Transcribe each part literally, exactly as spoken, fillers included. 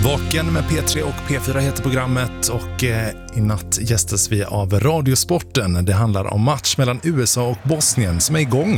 Vaken med P tre och P fyra heter programmet och eh, i natt gästas vi av Radiosporten. Det handlar om match mellan U S A och Bosnien som är igång.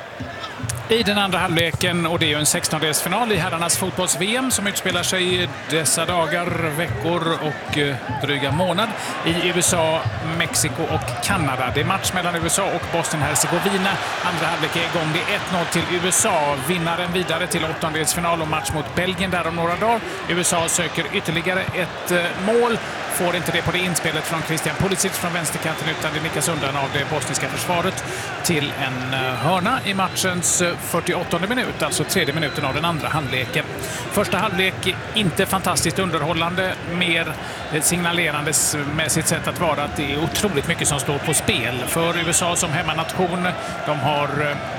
I den andra halvleken, och det är ju en sextondelsfinal i herrarnas fotbolls-V M som utspelar sig i dessa dagar, veckor och eh, dryga månad i U S A, Mexiko och Kanada. Det är match mellan U S A och Bosnien-Hercegovina. Andra halvlek är igång. Det är ett noll till U S A. Vinnaren vidare till åttondelsfinal och match mot Belgien där om några dagar. U S A söker ytterligare ett eh, mål. Får inte det på det inspelet från Christian Pulisic från vänsterkanten, utan det nickas undan av det bosniska försvaret till en hörna i matchens fyrtioåttonde minut, alltså tredje minuten av den andra halvleken. Första halvlek inte fantastiskt underhållande, mer signalerandes med sitt sätt att vara att det är otroligt mycket som står på spel för U S A som hemmanation. De har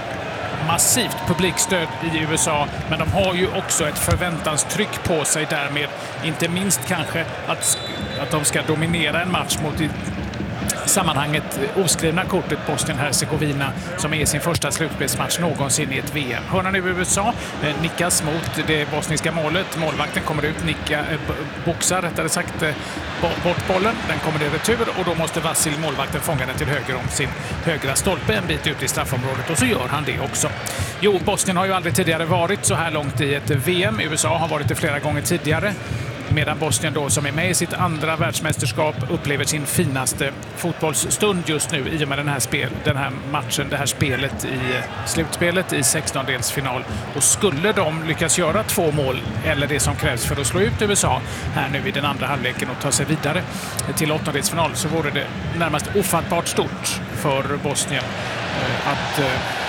massivt publikstöd i U S A, men de har ju också ett förväntanstryck på sig därmed, inte minst kanske att, att de ska dominera en match mot i sammanhanget oskrivna kortet Bosnien-Hercegovina som är sin första slutspelsmatch någonsin i ett V M. Hörnan i U S A eh, nickas mot det bosniska målet. Målvakten kommer ut, nicka, eh, boxar rättare sagt eh, bort bollen. Den kommer i retur och då måste Vasil, målvakten, fånga den till höger om sin högra stolpe en bit ut i straffområdet, och så gör han det också. Jo, Bosnien har ju aldrig tidigare varit så här långt i ett V M. U S A har varit det flera gånger tidigare, medan Bosnien då, som är med i sitt andra världsmästerskap, upplever sin finaste fotbollsstund just nu i och med den här, spel, den här matchen, det här spelet i slutspelet i sextondelsfinal. Och skulle de lyckas göra två mål, eller det som krävs för att slå ut U S A här nu i den andra halvleken och ta sig vidare till åttondelsfinal, så vore det närmast ofattbart stort för Bosnien att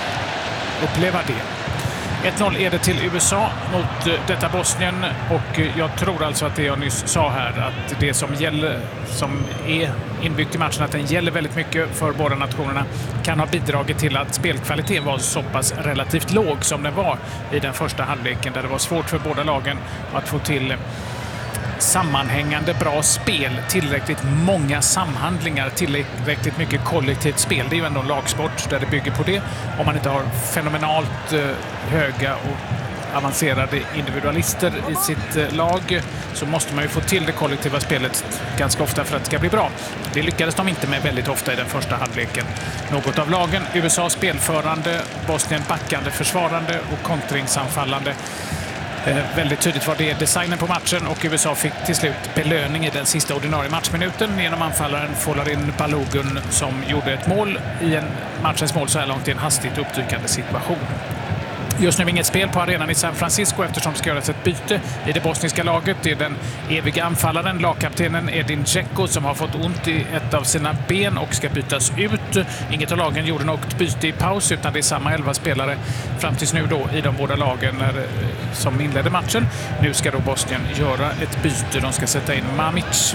uppleva det. ett noll är det till U S A mot detta Bosnien, och jag tror alltså att det jag nyss sa här, att det som gäller, som är inbyggt i matchen, att den gäller väldigt mycket för båda nationerna, kan ha bidragit till att spelkvaliteten var så pass relativt låg som den var i den första halvleken, där det var svårt för båda lagen att få till sammanhängande bra spel, tillräckligt många samhandlingar, tillräckligt mycket kollektivt spel. Det är ju ändå en lagsport där det bygger på det. Om man inte har fenomenalt höga och avancerade individualister i sitt lag, så måste man ju få till det kollektiva spelet ganska ofta för att det ska bli bra. Det lyckades de inte med väldigt ofta i den första halvleken. Något av lagen, U S A spelförande, Bosnien backande, försvarande och kontringsanfallande. Eh, väldigt tydligt var det designen på matchen, och U S A fick till slut belöning i den sista ordinarie matchminuten genom anfallaren Folarin Balogun, som gjorde ett mål i en matchens mål så här långt i en hastigt uppdykande situation. Just nu inget spel på arenan i San Francisco eftersom det ska göras ett byte i det bosniska laget. Det är den eviga anfallaren, lagkaptenen Edin Dzeko, som har fått ont i ett av sina ben och ska bytas ut. Inget av lagen gjorde något byte i paus, utan det är samma elva spelare fram tills nu då i de båda lagen när, som inledde matchen. Nu ska då Bosnien göra ett byte. De ska sätta in Mamić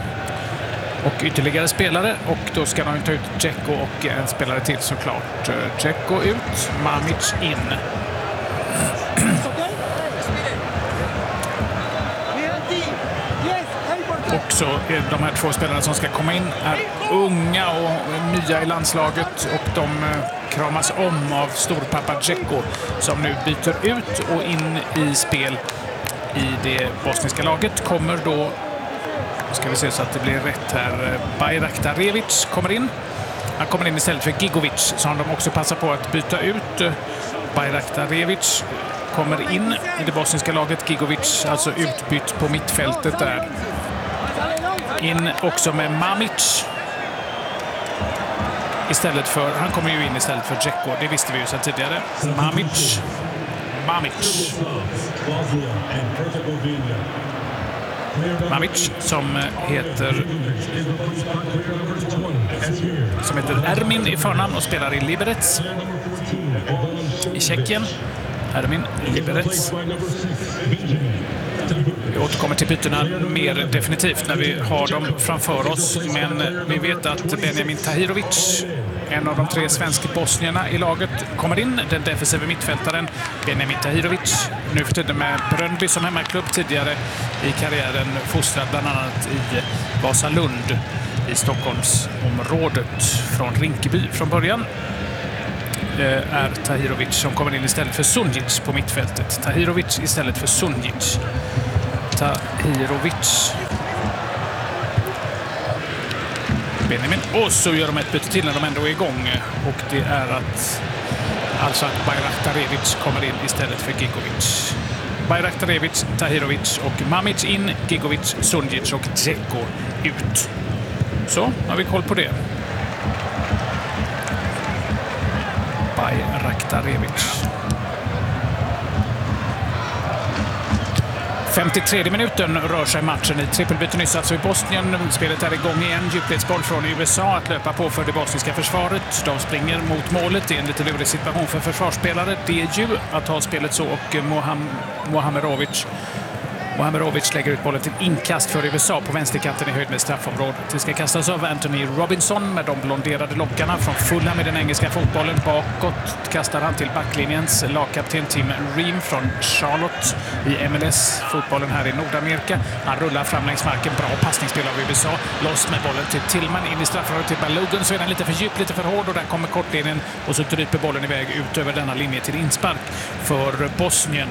och ytterligare spelare, och då ska de ta ut Dzeko och en spelare till såklart. Dzeko ut, Mamić in. Också de här två spelarna som ska komma in är unga och nya i landslaget, och de kramas om av storpappa Dzeko, som nu byter ut, och in i spel i det bosniska laget kommer då, ska vi se så att det blir rätt här, Bayraktarevic kommer in. Han kommer in istället för Gigovic, som de också passar på att byta ut. Bayraktarevic kommer in i det bosniska laget. Gigovic alltså utbytt på mittfältet där. In också med Mamić istället för, han kommer ju in istället för Dzeko, det visste vi ju sedan tidigare. Mamić, Mamić. Mamić som heter som heter Ermin i förnamn och spelar i Liberec i Tjeckien. Ermin Liberec. Vi återkommer till bytena mer definitivt när vi har dem framför oss, men vi vet att Benjamin Tahirovic, en av de tre svenska bosnierna i laget, kommer in. Den defensiva mittfältaren Benjamin Tahirovic, nu för tiden med Bröndby som hemmaklubb, tidigare i karriären fostrad bland annat i Vasalund i Stockholmsområdet, från Rinkeby från början. Är Tahirovic som kommer in istället för Sunjic på mittfältet. Tahirovic istället för Sunjic. Tahirovic. Benjamin. Och så gör de ett byte till när de ändå är igång. Och det är att alltså att Bayraktarevic kommer in istället för Gigovic. Bayraktarevic, Tahirovic och Mamic in, Gigovic, Sunjic och Dzeko ut. Så har vi koll på det. Bayraktarevic. femtiotredje minuten rör sig matchen i trippelbyte nyss alltså i Bosnien. Spelet är igång igen. Djupledsboll från U S A att löpa på för det bosniska försvaret. De springer mot målet. Det är en lite lurig situation för försvarsspelare. Det är ju att ta spelet så och Moham- Mohamerovic Mohamerovic lägger ut bollen till inkast för U S A på vänsterkanten i höjd med straffområdet. Det ska kastas av Anthony Robinson med de blonderade lockarna från fulla med den engelska fotbollen. Bakåt kastar han till backlinjens lagkapten Tim Ream från Charlotte i M L S-fotbollen här i Nordamerika. Han rullar fram längs marken. Bra passningsspel av U S A. Loss med bollen till Tillman in i straffområdet till Balogun. Så är den lite för djup, lite för hård och där kommer kortlinjen och så dryper bollen iväg ut över denna linje till inspark för Bosnien.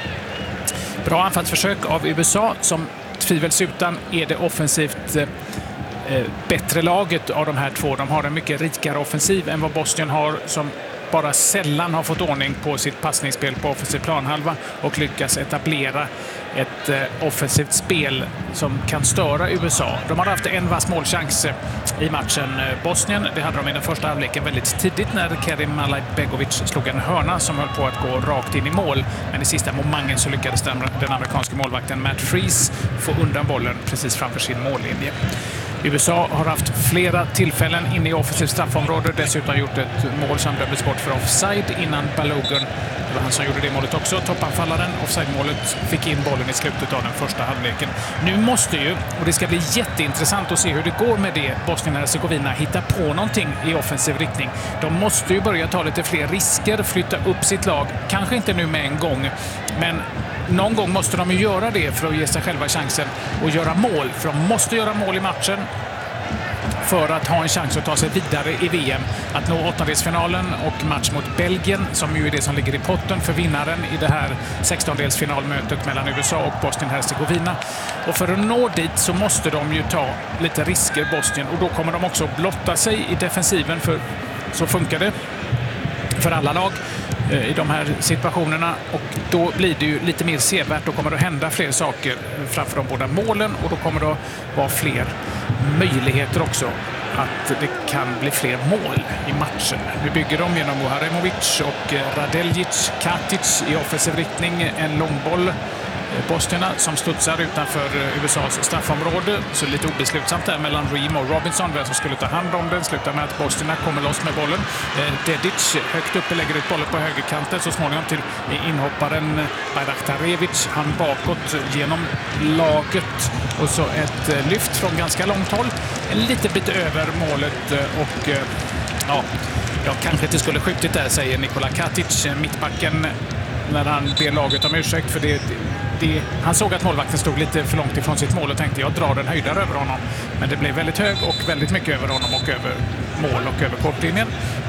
Bra anfallsförsök av U S A som tvivelsutan är det offensivt eh, bättre laget av de här två. De har en mycket rikare offensiv än vad Bosnien har som bara sällan har fått ordning på sitt passningsspel på offensiv planhalva och lyckas etablera ett eh, offensivt spel som kan störa U S A. De har haft en vass målchans i matchen eh, Bosnien. Det hade de i den första halvleken väldigt tidigt när Kerim Alajbegovic slog en hörna som höll på att gå rakt in i mål. Men i sista momangen så lyckades den, den amerikanska målvakten Matt Freese få undan bollen precis framför sin mållinje. U S A har haft flera tillfällen inne i offensivt straffområde. Dessutom gjort ett mål som dömdes bort för offside innan Balogun. Det var han som gjorde det målet också. Toppanfallaren, offside-målet, fick in bollen i slutet av den första halvleken. Nu måste ju, och det ska bli jätteintressant att se hur det går med det, Bosnien-Hercegovina hitta på någonting i offensiv riktning. De måste ju börja ta lite fler risker, flytta upp sitt lag. Kanske inte nu med en gång, men någon gång måste de ju göra det för att ge sig själva chansen att göra mål. För de måste göra mål i matchen för att ha en chans att ta sig vidare i V M. Att nå åttondelsfinalen och match mot Belgien som ju är det som ligger i potten för vinnaren i det här sextondelsfinalmötet mellan U S A och Bosnien-Hercegovina. Och för att nå dit så måste de ju ta lite risker, Bosnien. Och då kommer de också blotta sig i defensiven, för så funkar det för alla lag i de här situationerna, och då blir det ju lite mer sevärt. Då kommer det att hända fler saker framför de båda målen och då kommer det att vara fler möjligheter också att det kan bli fler mål i matchen. Nu bygger de genom Moharemovic och Radeljic, Katic i offensiv riktning, en långboll. Bosnierna som studsar utanför U S A:s straffområde, så lite obeslutsamt där mellan Ream och Robinson vem som skulle ta hand om den. Slutar med att Bosnierna kommer loss med bollen. Dedic högt uppe lägger ut bollen på högerkanten, så småningom till inhopparen Bayraktarevic. Han bakåt genom laget och så ett lyft från ganska långt håll. En liten bit över målet och ja, jag kanske inte skulle skjutit där, säger Nikola Katic, mittbacken, när han ber laget om ursäkt för det. Det, han såg att målvakten stod lite för långt ifrån sitt mål och tänkte jag drar den höjdare över honom. Men det blev väldigt hög och väldigt mycket över honom och över mål och över kortlinjen.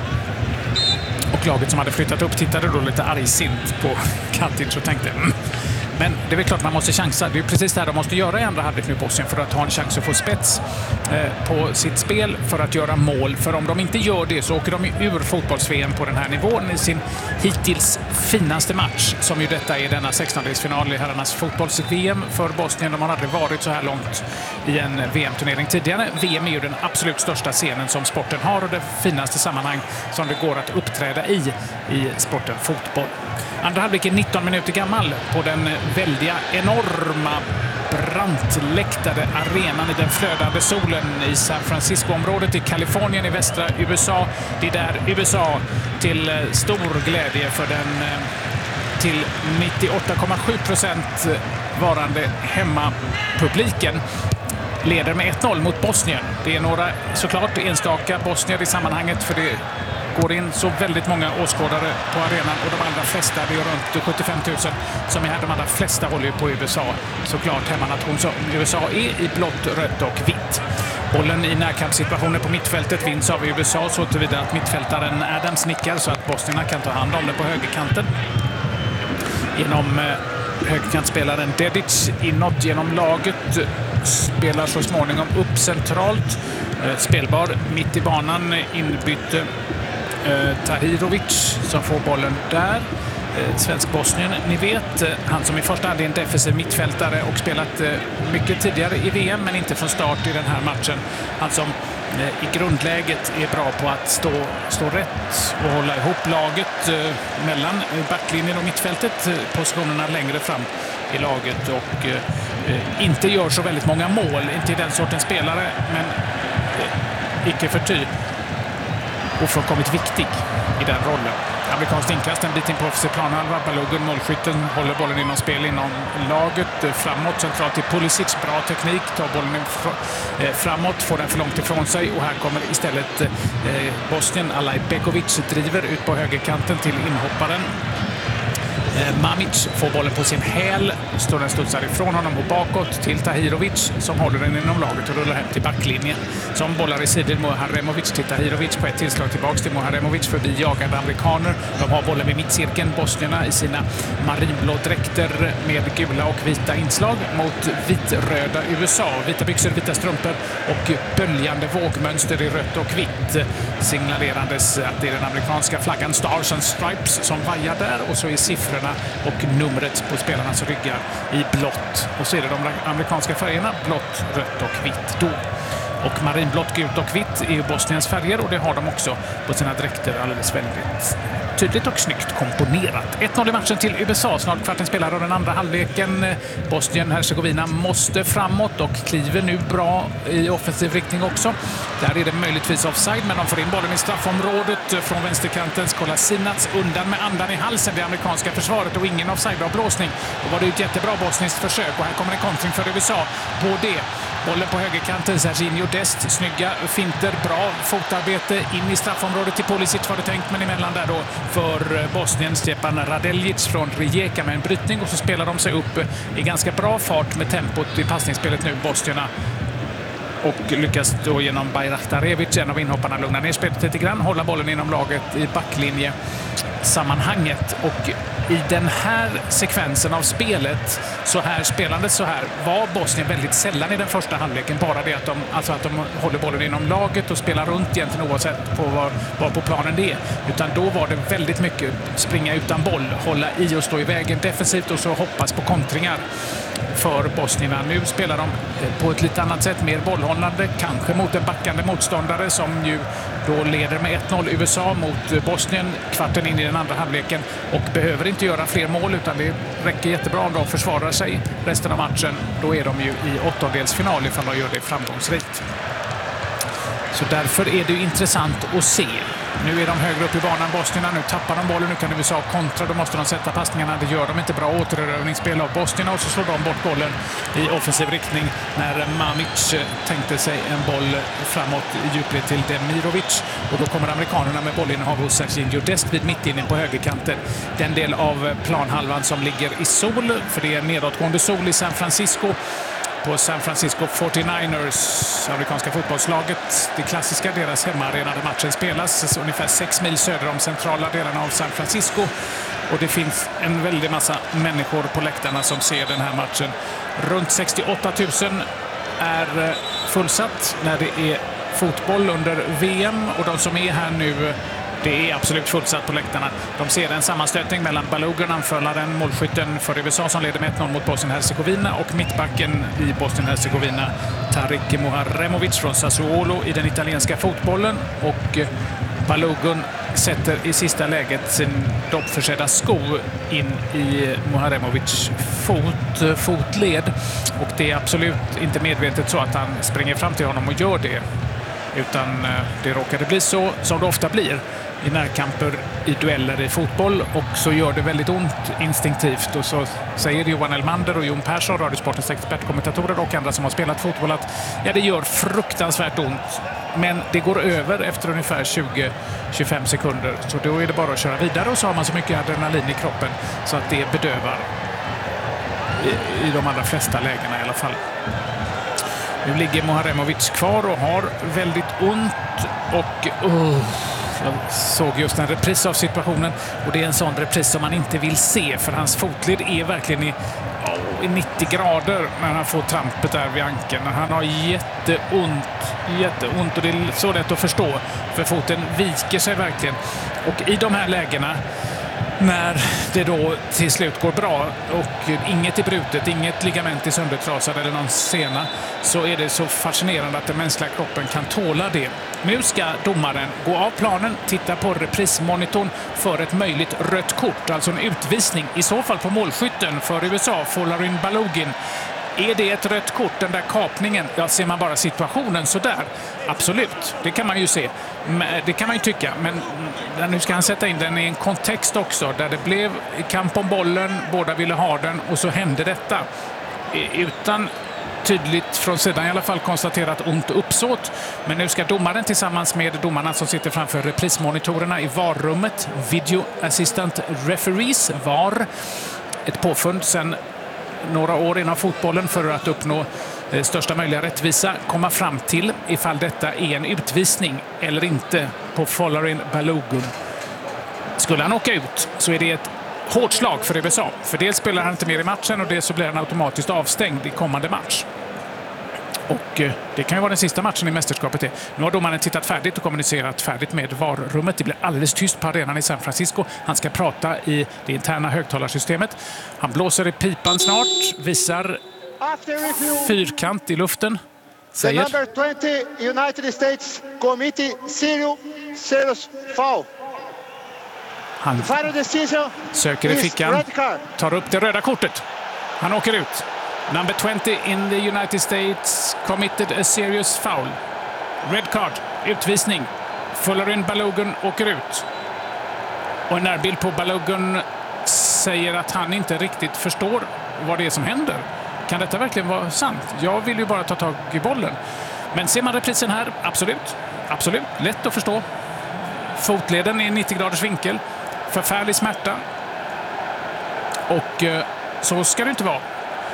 Och laget som hade flyttat upp tittade då lite argsint på Katic och tänkte mm. Men det är väl klart man måste chansa. Det är precis det här de måste göra i andra halvlek nu, Bosnien, för att ha en chans att få spets eh, på sitt spel, för att göra mål. För om de inte gör det så åker de ur fotbolls-V M på den här nivån i sin hittills finaste match, som ju detta är denna sextondelsfinal i herrarnas fotbolls-V M för Bosnien. De har aldrig varit så här långt i en V M-turnering tidigare. V M är ju den absolut största scenen som sporten har och det finaste sammanhang som det går att uppträda i i sporten fotboll. Andra halvlek är nitton minuter gammal på den väldiga, enorma, brantläktade arenan i den flödande solen i San Francisco-området i Kalifornien i västra U S A. Det är där U S A till stor glädje för den till nittioåtta komma sju procent varande hemmapubliken leder med ett noll mot Bosnien. Det är några såklart enstaka bosnier i sammanhanget, för det går in så väldigt många åskådare på arenan och de allra flesta, det är runt sjuttiofem tusen som är här. De allra flesta håller ju på U S A. Såklart hemmanation som U S A är i blått, rött och vitt. Bollen i närkampssituationer på mittfältet vinns av U S A så tillvida att mittfältaren Adams nickar så att bosnierna kan ta hand om det på högerkanten. Genom högerkantspelaren Dedic inåt genom laget. Spelar så småningom upp centralt. Spelbar mitt i banan, inbytte eh, Tahirovic som får bollen där. Eh, Svensk-Bosnien, ni vet, eh, han som i första hand är en defensiv mittfältare och spelat eh, mycket tidigare i V M men inte från start i den här matchen. Han som eh, i grundläget är bra på att stå, stå rätt och hålla ihop laget eh, mellan backlinjen och mittfältet, eh, positionerna längre fram i laget och eh, inte gör så väldigt många mål, inte i den sortens spelare, men icke förty ofrånkomligt viktig i den rollen. Amerikanskt inkast en bit in på offensiv planhalva. Balogun, målskytten, håller bollen inom spel inom laget. Framåt, centralt till Pulisic. Bra teknik, tar bollen framåt, får den för långt ifrån sig. Och här kommer istället eh, Bosnien. Alaj Begovic driver ut på högerkanten till inhopparen. Mamic får bollen på sin häl, står den studsar ifrån honom och bakåt till Tahirovic som håller den inom laget och rullar hem till backlinjen. Som bollar i sidor Muharemovic till Tahirovic på ett tillslag tillbaks till Muharemovic förbi jagande amerikaner. De har bollen vid mittcirkeln, bosnierna i sina marinblå dräkter med gula och vita inslag mot vitröda U S A. Vita byxor, vita strumpor och böljande vågmönster i rött och vitt. Signalerandes att det är den amerikanska flaggan Stars and Stripes som vajar där och så är siffrorna och numret på spelarnas ryggar i blått. Och så är det de amerikanska färgerna blått, rött och vitt då. Och marinblått, gult och vitt är ju Bosniens färger och det har de också på sina dräkter alldeles väldigt tydligt och snyggt komponerat. ett noll i matchen till U S A. Snart kvarten spelar av den andra halvleken. Bosnien-Hercegovina måste framåt och kliver nu bra i offensiv riktning också. Där är det möjligtvis offside, men de får in bollen i straffområdet från vänsterkanten. Kolasinac undan med andan i halsen det amerikanska försvaret och ingen offside-avblåsning. Då var det ett jättebra bosniskt försök och här kommer en kontring för U S A på det. Bollen på högerkanten, Serginho Dest, snygga finter, bra fotarbete in i straffområdet till Pulisic var det tänkt, men emellan där då för Bosnien Stepan Radeljic från Rijeka med en brytning och så spelar de sig upp i ganska bra fart med tempot i passningsspelet nu, bosnierna. Och lyckas då genom Bajraktarevic, en av inhopparna, lugna ner spelet lite grann, hålla bollen inom laget i backlinje sammanhanget. Och i den här sekvensen av spelet, så här spelandet så här, var Bosnien väldigt sällan i den första halvleken. Bara det att de, alltså att de håller bollen inom laget och spelar runt egentligen oavsett på var, var på planen det är. Utan då var det väldigt mycket springa utan boll, hålla i och stå i vägen defensivt och så hoppas på kontringar för bosnierna. Nu spelar de på ett lite annat sätt, mer bollhållande, kanske mot en backande motståndare som ju då leder med ett noll U S A mot Bosnien kvarten in i den andra halvleken och behöver inte göra fler mål utan det räcker jättebra om de försvarar sig resten av matchen. Då är de ju i åttondelsfinal ifall de gör det framgångsrikt. Så därför är det ju intressant att se. Nu är de högre upp i banan, bosnierna. Nu tappar de bollen. Nu kan U S A kontra. Då måste de sätta passningarna. Det gör de inte. Bra återerövningsspel av bosnierna. Och så slår de bort bollen i offensiv riktning när Mamic tänkte sig en boll framåt i djupled till Demirovic. Och då kommer amerikanerna med bollinnehav hos Serginho Dest vid mittlinjen på högerkanten. Den del av planhalvan som ligger i sol. För det är nedåtgående sol i San Francisco. På San Francisco fyrtionioers, amerikanska fotbollslaget, det klassiska, deras hemmaarena där matchen spelas, ungefär sex mil söder om centrala delarna av San Francisco. Och det finns en väldig massa människor på läktarna som ser den här matchen. Runt sextioåtta tusen är fullsatt när det är fotboll under V M och de som är här nu, det är absolut fullsatt på läktarna. De ser en sammanstötning mellan Balogun, anfallaren, målskytten för U S A som leder med ett noll mot Bosnien-Hercegovina och mittbacken i Bosnien-Hercegovina Tarik Muharemovic från Sassuolo i den italienska fotbollen. Och Balogun sätter i sista läget sin doppförsedda sko in i Muharemovic fot, fotled. Och det är absolut inte medvetet så att han springer fram till honom och gör det. Utan det råkade bli så som det ofta blir i närkamper, i dueller i fotboll, och så gör det väldigt ont instinktivt. Och så säger Johan Elmander och Jon Persson, Radiosportens expertkommentatorer och andra som har spelat fotboll, att ja, det gör fruktansvärt ont. Men det går över efter ungefär tjugo till tjugofem sekunder. Så då är det bara att köra vidare och så har man så mycket adrenalin i kroppen så att det bedövar i, i de allra flesta lägena i alla fall. Nu ligger Muharemovic kvar och har väldigt ont och uh, Jag såg just en repris av situationen och det är en sån repris som man inte vill se för hans fotled är verkligen i, oh, i nittio grader när han får trampet där vid ankeln. Han har jätteont, jätteont och det är så lätt att förstå för foten viker sig verkligen. Och i de här lägena när det då till slut går bra och inget är brutet, inget ligament är söndertrasad eller någon sena, så är det så fascinerande att den mänskliga kroppen kan tåla det. Nu ska domaren gå av planen, titta på reprismonitorn för ett möjligt rött kort, alltså en utvisning, i så fall på målskytten för U S A, Folarin Balogun. Är det ett rött kort, den där kapningen? Ja, ser man bara situationen så där. Absolut, det kan man ju se. Det kan man ju tycka, men nu ska han sätta in den i en kontext också där det blev kamp om bollen, båda ville ha den och så hände detta. Utan tydligt från sidan i alla fall konstaterat ont uppsåt. Men nu ska domaren tillsammans med domarna som sitter framför reprismonitorerna i V A R-rummet, Video Assistant Referees, V A R, ett påfund sedan några år inom fotbollen för att uppnå eh, största möjliga rättvisa, komma fram till ifall detta är en utvisning eller inte på Folarin Balogun. Skulle han åka ut så är det ett hårt slag för U S A. För dels spelar han inte mer i matchen och dels så blir han automatiskt avstängd i kommande match. Och eh, det kan ju vara den sista matchen i mästerskapet. Det. Nu har domaren tittat färdigt och kommunicerat färdigt med V A R-rummet. Det blir alldeles tyst på arenan i San Francisco. Han ska prata i det interna högtalarsystemet. Han blåser i pipan snart, visar fyrkant i luften. Säger... The number twenty United States Committee serious, serious foul. Han söker i fickan, tar upp det röda kortet. Han åker ut. Number twenty in the United States committed a serious foul. Red card, utvisning. Folarin Balogun åker ut. Och en närbild på Balogun säger att han inte riktigt förstår vad det är som händer. Kan detta verkligen vara sant? Jag vill ju bara ta tag i bollen. Men ser man reprisen här, absolut. Absolut, lätt att förstå. Fotleden är nittio graders vinkel. Förfärlig smärta. Och eh, så ska det inte vara.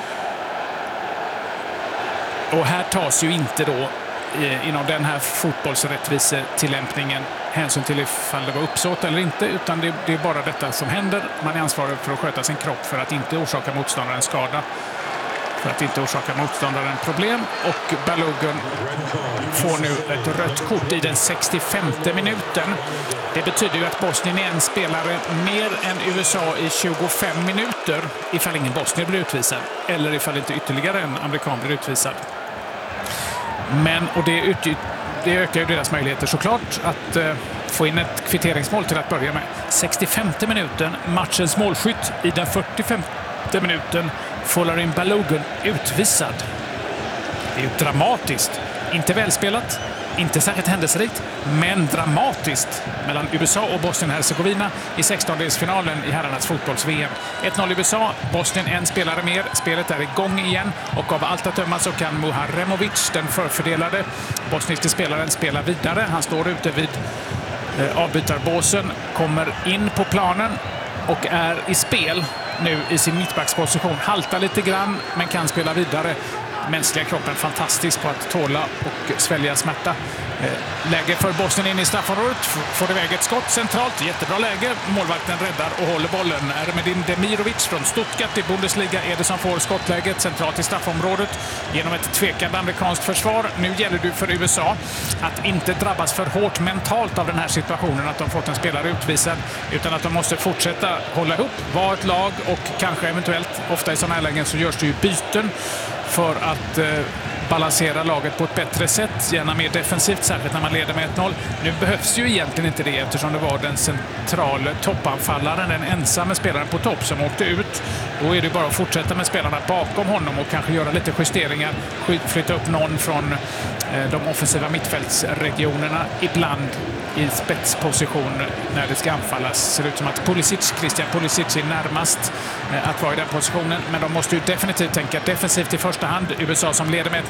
Och här tas ju inte då eh, inom den här fotbollsrättvisetillämpningen hänsyn till ifall det var uppsåt eller inte, utan det, det är bara detta som händer. Man är ansvarig för att sköta sin kropp för att inte orsaka motståndaren skada, för att inte orsaka motståndaren problem. Och Balogun får nu ett rött kort i den sextiofemte minuten. Det betyder ju att Bosnien är en spelare mer än U S A i tjugofem minuter ifall ingen bosnier blir utvisad eller ifall inte ytterligare en amerikan blir utvisad. Men, och det, ut, det ökar ju deras möjligheter såklart att eh, få in ett kvitteringsmål till att börja med. sextiofemte minuten, matchens målskytt i den fyrtiofemte minuten, Folarin Balogun utvisad. Det är ju dramatiskt. Inte välspelat, inte särskilt händelserikt, men dramatiskt mellan U S A och Bosnien-Hercegovina i sextondelsfinalen i herrarnas fotbolls-V M. ett noll U S A, Bosnien en spelare mer. Spelet är igång igen och av allt att döma så kan Muharemovic, den förfördelade bosniska spelaren, spela vidare. Han står ute vid eh, avbytarbåsen, kommer in på planen och är i spel nu i sin mittbacksposition. Haltar lite grann men kan spela vidare. Mänskliga kroppen fantastisk på att tåla och svälja smärta. Läge för Bosnien in i straffområdet. Får iväg ett skott centralt. Jättebra läge. Målvakten räddar och håller bollen. Ermedin Demirovic från Stuttgart i Bundesliga är det som får skottläget centralt i straffområdet genom ett tvekande amerikanskt försvar. Nu gäller det för U S A att inte drabbas för hårt mentalt av den här situationen, att de fått en spelare utvisad, utan att de måste fortsätta hålla ihop, vara ett lag och kanske eventuellt, ofta i sådana här lägen så görs det ju byten för att eh, balansera laget på ett bättre sätt, gärna mer defensivt, särskilt när man leder med ett noll. Nu behövs ju egentligen inte det eftersom det var den centrala toppanfallaren, den ensamma spelaren på topp som åkte ut. Då är det bara att fortsätta med spelarna bakom honom och kanske göra lite justeringar, flytta upp någon från eh, de offensiva mittfältsregionerna, ibland i spetsposition när det ska anfallas. Ser ut som att Pulisic, Christian Pulisic är närmast eh, att vara i den positionen, men de måste ju definitivt tänka defensivt i första hand. U S A som leder med ett noll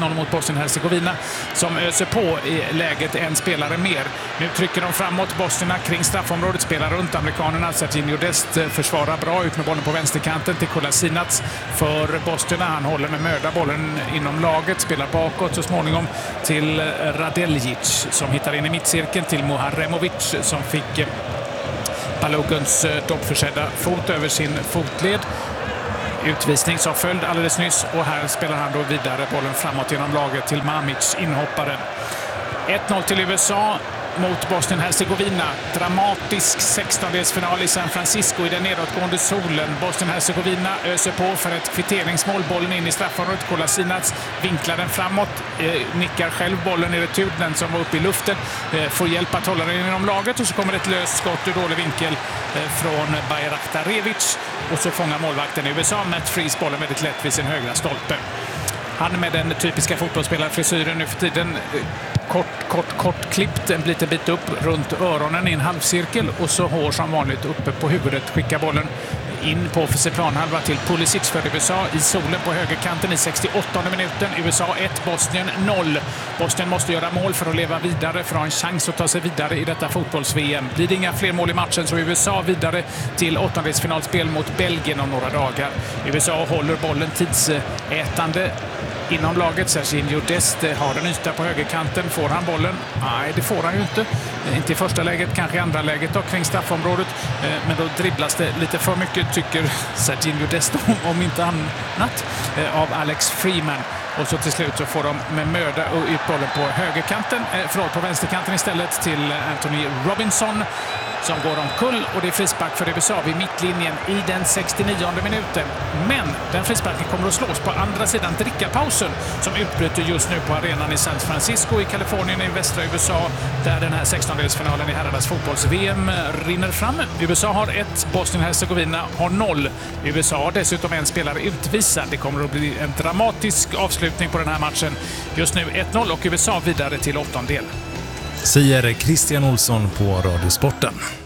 noll mot Bosnien-Hercegovina som öser på i läget en spelare mer. Nu trycker de framåt, bosnierna kring straffområdet, spelar runt amerikanerna. Serginho Dest försvarar bra ut med bollen på vänsterkanten till Kolasinac för bosnierna. Han håller med möda bollen inom laget, spelar bakåt så småningom till Radeljic som hittar in i mittcirkeln till Muharemovic som fick Baloguns doppförsedda fot över sin fotled. Utvisning som följd alldeles nyss och här spelar han då vidare bollen framåt genom laget till Mamic, inhopparen. ett noll till U S A mot Bosnien-Hercegovina. Dramatisk sextondelsfinal i San Francisco i den nedåtgående solen. Bosnien-Hercegovina öser på för ett kvitteringsmål. Bollen in i straffområdet. Kolasinac vinklar den framåt. Eh, nickar själv bollen i retur. Den som var uppe i luften eh, får hjälp att hålla den inom laget. Och så kommer ett löst skott ur dålig vinkel eh, från Bayraktarevic. Och så fångar målvakten i U S A Matt Freese bollen väldigt lätt vid sin högra stolpe. Han med den typiska fotbollsspelarfrisyren nu för tiden. Kort, kort, kort klippt, en liten bit upp runt öronen i en halvcirkel och så hår som vanligt uppe på huvudet. Skickar bollen in på offensiv planhalva till Pulisic för U S A i solen på högerkanten i sextioåttonde minuten. U S A ett, Bosnien noll. Bosnien måste göra mål för att leva vidare, för att ha en chans att ta sig vidare i detta fotbolls-V M. Blir det inga fler mål i matchen så är U S A vidare till åttondelsfinalspel mot Belgien om några dagar. U S A håller bollen tidsätande inom laget. Serginho Dest har en yta på högerkanten. Får han bollen? Nej, det får han ju inte. Inte i första läget, kanske i andra läget då, kring straffområdet. Men då dribblas det lite för mycket, tycker Serginho Dest, om inte annat, av Alex Freeman. Och så till slut så får de med möda ut bollen på högerkanten, eh, förlåt, på vänsterkanten istället till Anthony Robinson som går omkull och det är frispark för U S A vid mittlinjen i den sextionionde minuten. Men den frisparken kommer att slås på andra sidan drickapausen som utbryter just nu på arenan i San Francisco i Kalifornien i västra U S A där den här sextondelsfinalen i herrarnas fotbolls-V M rinner fram. U S A har ett, Bosnien-Hercegovina har noll. U S A har dessutom en spelare utvisad. Det kommer att bli en dramatisk avslutning på den här matchen. Just nu ett noll och U S A vidare till åttondel. Säger Christian Olsson på Radiosporten.